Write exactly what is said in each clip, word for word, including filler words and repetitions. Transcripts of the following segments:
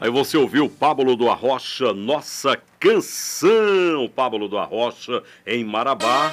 Aí você ouviu Pablo do Arrocha, Nossa Canção. Pablo do Arrocha em Marabá.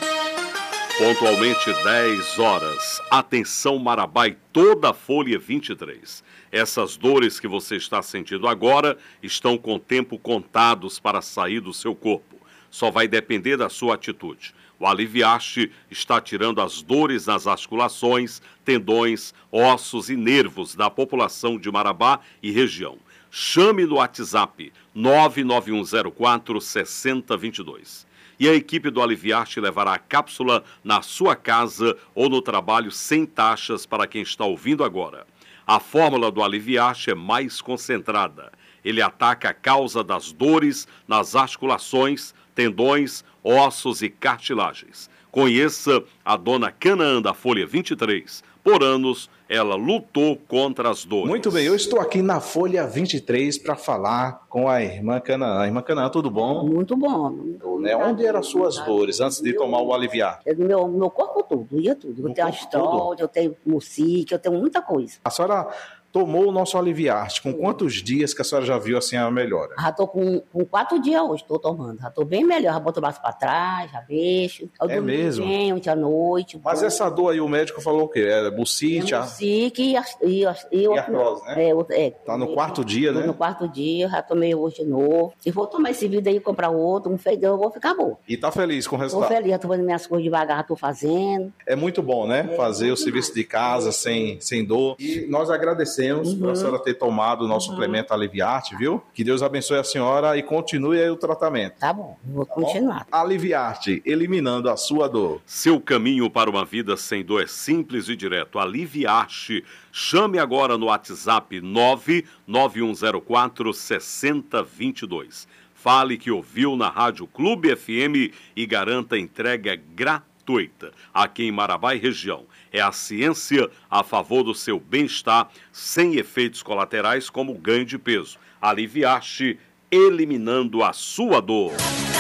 Pontualmente dez horas. Atenção Marabá e toda a Folha vinte e três. Essas dores que você está sentindo agora estão com tempo contados para sair do seu corpo. Só vai depender da sua atitude. O Aliviaste está tirando as dores nas articulações, tendões, ossos e nervos da população de Marabá e região. Chame no WhatsApp nove nove um zero quatro seis zero dois dois. E a equipe do Aliviaste levará a cápsula na sua casa ou no trabalho sem taxas para quem está ouvindo agora. A fórmula do Aliviaste é mais concentrada. Ele ataca a causa das dores nas articulações, tendões, ossos e cartilagens. Conheça a dona Canaã da Folha vinte e três. Por anos, ela lutou contra as dores. Muito bem, eu estou aqui na Folha vinte e três para falar com a irmã Canaã. Irmã Canaã, tudo bom? Muito bom. Muito né? Onde eram as suas dores antes de tomar o Aliviar? No meu, meu corpo todo, doía tudo. Eu No tenho corpo astrol, eu tenho mucique, eu tenho muita coisa. A senhora tomou o nosso Aliviar. Com quantos dias que a senhora já viu assim a melhora? Já tô com, com quatro dias hoje, tô tomando. Já tô bem melhor, já boto o braço pra trás, já deixo. Eu É mesmo? Bem, ontem à noite. Mas bom. essa dor aí, o médico falou o quê? É bucite? É mucique e, as- e, as- e, E outro- artrose, né? É, outro- é, Tá no quarto dia, tô né? No quarto dia, já tomei hoje de novo. Se for tomar esse vídeo aí e comprar outro, um feijão, eu vou ficar boa. E tá feliz com o Tô resultado? feliz, já tô fazendo minhas coisas devagar, já tô fazendo. É muito bom, né? É, Fazer muito o serviço de casa sem, sem dor. E nós agradecemos por a senhora ter tomado o nosso suplemento Aliviarte, viu? Que Deus abençoe a senhora e continue aí o tratamento. Tá bom, eu vou Tá bom? continuar. Aliviarte, eliminando a sua dor. Seu caminho para uma vida sem dor é simples e direto. Aliviaste. Chame agora no WhatsApp nove nove um zero quatro seis zero dois dois. Fale que ouviu na Rádio Clube F M e garanta entrega gratuita aqui em Marabá e região. É a ciência a favor do seu bem-estar, sem efeitos colaterais como ganho de peso. Aliviaste, eliminando a sua dor.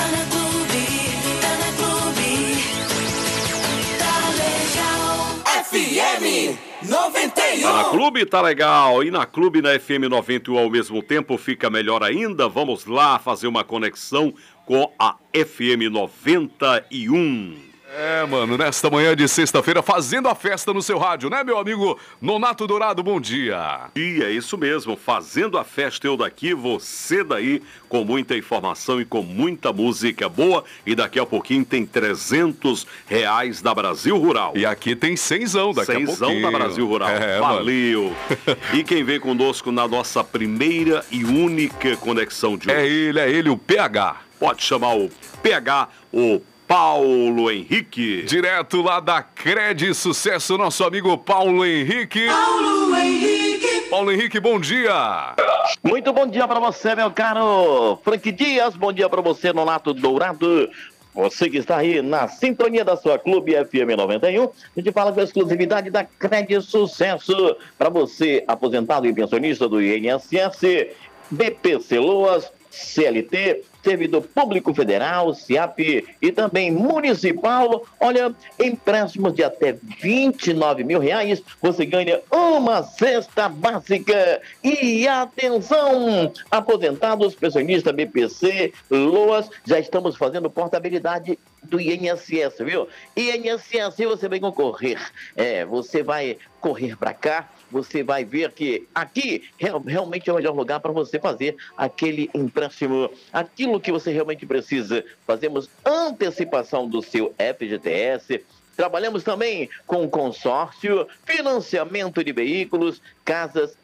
F M noventa e um. Tá na Clube tá legal, e na Clube na F M noventa e um ao mesmo tempo fica melhor ainda. Vamos lá fazer uma conexão com a F M noventa e um. É, mano, nesta manhã de sexta-feira, fazendo a festa no seu rádio, né, meu amigo Nonato Dourado? Bom dia. E é isso mesmo, fazendo a festa, eu daqui, você daí, com muita informação e com muita música boa. E daqui a pouquinho tem trezentos reais da Brasil Rural. E aqui tem cenzão daqui a pouquinho. Cenzão da Brasil Rural. É, valeu. E quem vem conosco na nossa primeira e única conexão de hoje? É ele, é ele, o P H. Pode chamar o P H, o Paulo Henrique. Direto lá da Cred Sucesso, nosso amigo Paulo Henrique. Paulo Henrique. Paulo Henrique, bom dia. Muito bom dia para você, meu caro Frank Dias. Bom dia para você, Nonato Dourado. Você que está aí na sintonia da sua Clube F M noventa e um. A gente fala com a exclusividade da Cred Sucesso. Para você, aposentado e pensionista do I N S S, B P C Loas, C L T, servidor público federal, C I A P e também municipal. Olha, empréstimos de até vinte e nove mil reais, você ganha uma cesta básica. E atenção, aposentados, pensionistas, B P C, Loas, já estamos fazendo portabilidade do I N S S, viu? I N S S você vai concorrer, é, você vai correr para cá, você vai ver que aqui real, realmente é o melhor lugar para você fazer aquele empréstimo, aquilo que você realmente precisa. Fazemos antecipação do seu F G T S, trabalhamos também com consórcio, financiamento de veículos, casas,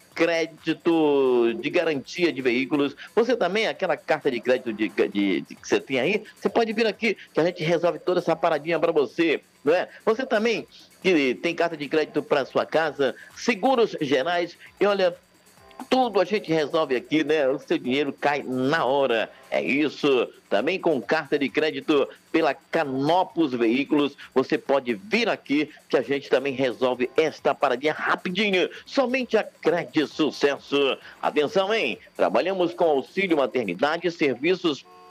crédito de garantia de veículos. Você também, aquela carta de crédito de, de, de, que você tem aí, você pode vir aqui que a gente resolve toda essa paradinha para você, não é? Você também que tem carta de crédito para sua casa, seguros gerais, e olha, tudo a gente resolve aqui, né? O seu dinheiro cai na hora. É isso. Também com carta de crédito pela Canopus Veículos, você pode vir aqui que a gente também resolve esta paradinha rapidinho. Somente a Cred Sucesso. Atenção, hein? Trabalhamos com auxílio maternidade, serviços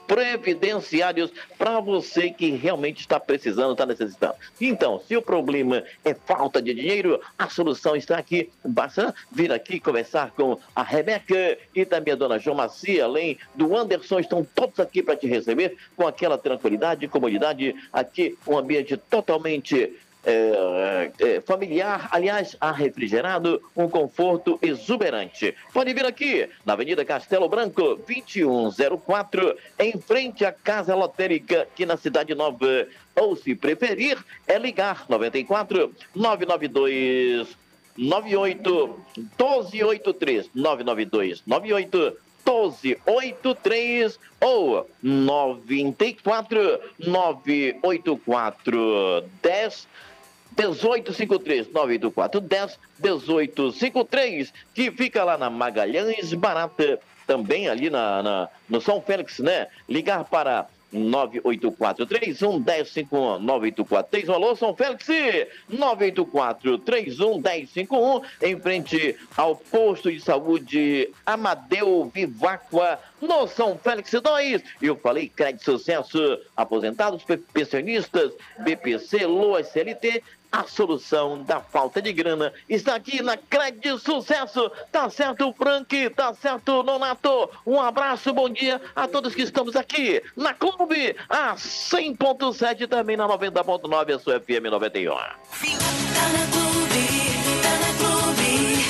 previdenciários para você que realmente está precisando, está necessitando. Então, se o problema é falta de dinheiro, a solução está aqui. Basta vir aqui conversar com a Rebeca e também a dona João Macia, além do Anderson, estão todos aqui para te receber com aquela tranquilidade e comodidade. Aqui um ambiente totalmente É, é, familiar, aliás, refrigerado, um conforto exuberante. Pode vir aqui na Avenida Castelo Branco, vinte e um zero quatro, em frente à Casa Lotérica, aqui na Cidade Nova. Ou, se preferir, é ligar noventa e quatro, nove nove dois, nove oito, um dois oito três, nove nove dois, nove oito, dois oito três ou noventa e quatro, nove oito quatro, dez, dezoito cinquenta e três, nove oito quatro, dez, dezoito cinquenta e três, que fica lá na Magalhães Barata, também ali na, na, no São Félix, né? Ligar para nove oito quatro três um um zero cinco um, nove oito quatro três um, alô, São Félix, nove oito quatro três um um zero cinco um, em frente ao posto de saúde Amadeu Viváqua, no São Félix dois. Eu falei crédito sucesso, aposentados, pensionistas, B P C, Loa, C L T. A solução da falta de grana está aqui na Crédito Sucesso. Tá certo, Frank? Tá certo, Nonato? Um abraço, bom dia a todos que estamos aqui na Clube, a cem ponto sete, também na noventa ponto nove, a sua F M noventa e um. Tá na Clube, tá na Clube,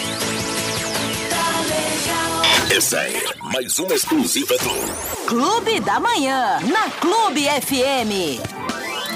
tá legal. Essa é mais uma exclusiva do Clube da Manhã, na Clube F M.